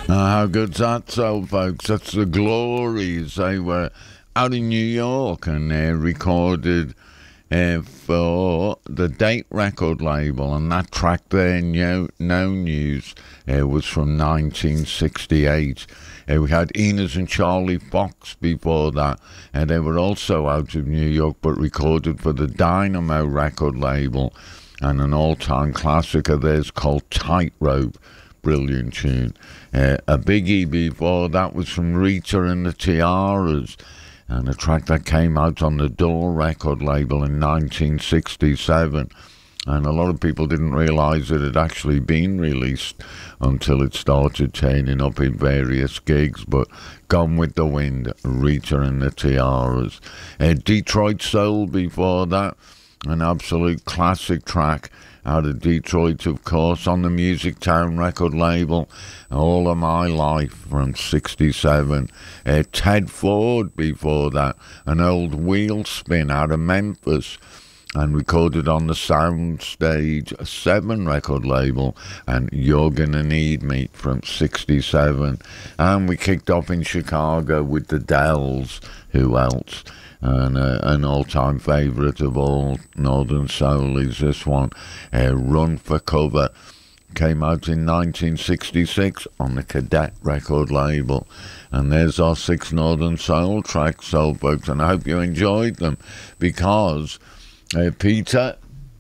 How good's that, so folks? That's the Glories. They were out in New York and they recorded for the Date record label, and that track there, No News, was from 1968. We had Enos and Charlie Fox before that, and they were also out of New York but recorded for the Dynamo record label, and an all-time classic of theirs called Tightrope. Brilliant tune. A biggie before that was from Rita and the Tiaras, and a track that came out on the Door record label in 1967. And a lot of people didn't realise it had actually been released until it started turning up in various gigs. But Gone with the Wind, Rita and the Tiaras. Detroit Soul before that, an absolute classic track out of Detroit, of course, on the Music Town record label, All of My Life from 67. Ted Ford before that, an old wheel spin out of Memphis, and recorded on the Soundstage 7 record label, and You're Gonna Need Me from 67. And we kicked off in Chicago with the Dells. Who else? And an all-time favourite of all Northern Soul is this one, Run for Cover. Came out in 1966 on the Cadet record label. And there's our 6 Northern Soul tracks, soul folks, and I hope you enjoyed them, because Peter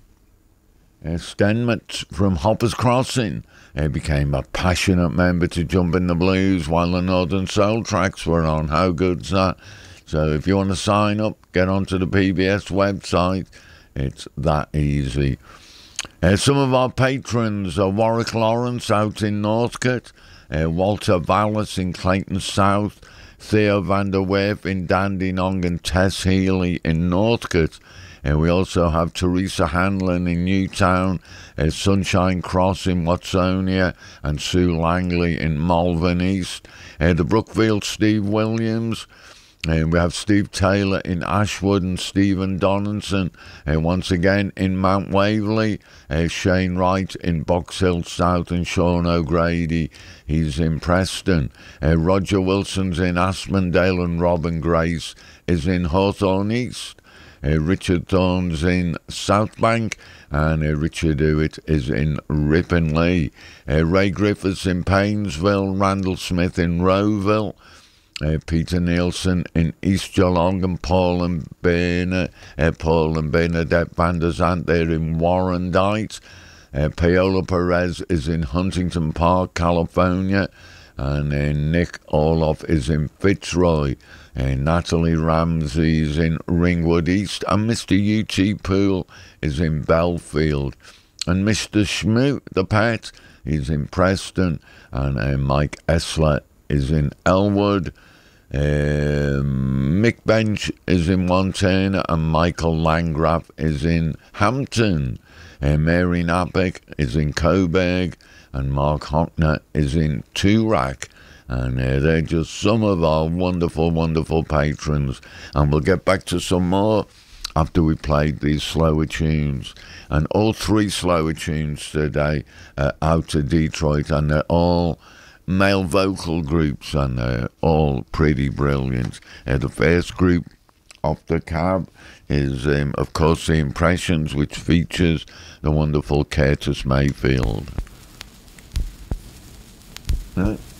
Stenmet from Hoppers Crossing became a passionate member to Jump in the Blues while the Northern Soul tracks were on. How good's that? So if you want to sign up, get onto the PBS website. It's that easy. Some of our patrons are Warwick Lawrence out in Northcote, Walter Vallis in Clayton South, Theo van der Werf in Dandenong, and Tess Healy in Northcote. We also have Teresa Hanlon in Newtown, Sunshine Cross in Watsonia, and Sue Langley in Malvern East. The Brookfield Steve Williams. And we have Steve Taylor in Ashwood and Stephen Donaldson once again in Mount Waverley. Shane Wright in Box Hill South, and Sean O'Grady, he's in Preston. Roger Wilson's in Aspendale, and Robin Grace is in Hawthorne East. Richard Thorne's in South Bank, and Richard Hewitt is in Ripponlea. Ray Griffiths in Painesville, Randall Smith in Rowville. Peter Nielsen in East Geelong, and Paul and Bernadette van der Zant there in Warrandyte. Paola Perez is in Huntington Park, California, and Nick Orloff is in Fitzroy. Natalie Ramsey's in Ringwood East, and Mr. U.T. Poole is in Belfield. And Mr. Schmoot, the pet, is in Preston, and Mike Essler is in Elwood. Mick Bench is in Montana, and Michael Landgraf is in Hampton. Mary Napick is in Coburg, and Mark Hockner is in Toorak. And they're just some of our wonderful, wonderful patrons. And we'll get back to some more after we played these slower tunes. And all 3 slower tunes today are out of Detroit, and they're all male vocal groups, and they're all pretty brilliant. The first group off the cab is, of course, The Impressions, which features the wonderful Curtis Mayfield.